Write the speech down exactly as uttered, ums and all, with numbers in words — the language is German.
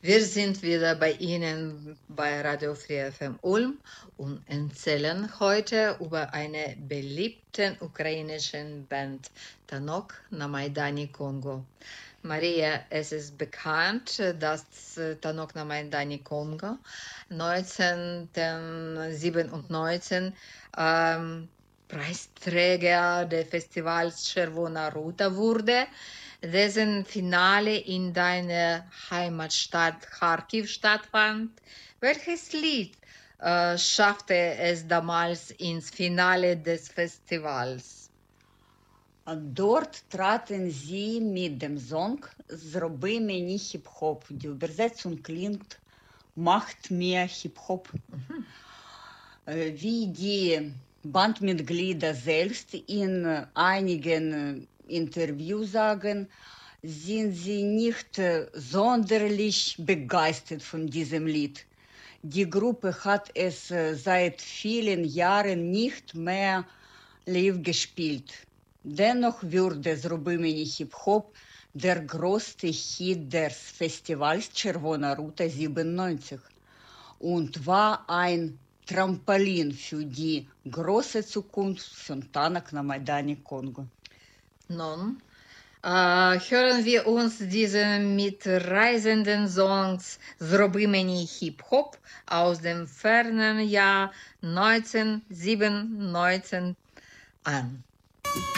Wir sind wieder bei Ihnen bei Radio Free F M Ulm und erzählen heute über eine beliebte ukrainische Band, Tanok na Maidani Kongo. Maria, es ist bekannt, dass Tanok na Maidani Kongo neunzehnhundertsiebenundneunzig ähm, Preisträger des Festivals Czerwona Ruta wurde, dessen Finale in deiner Heimatstadt Charkiw stattfand. Welches Lied äh, schaffte es damals ins Finale des Festivals? Dort traten sie mit dem Song "Зроби мені Hip-Hop". Die Übersetzung klingt "Macht mir Hip-Hop". Mhm. Wie die Bandmitglieder selbst in einigen Interviews sagen, sind sie nicht sonderlich begeistert von diesem Lied. Die Gruppe hat es seit vielen Jahren nicht mehr live gespielt. Dennoch wurde "Зроби мені Hip-Hop" der größte Hit des Festivals Czerwona Ruta siebenundneunzig und war ein Trampolin für die große Zukunft von Tanok na Maidani Kongo. Nun, äh, hören wir uns diesen mitreißenden Songs "Зроби мені Hip-Hop" aus dem fernen Jahr neunzehnhundertsiebenundneunzig an.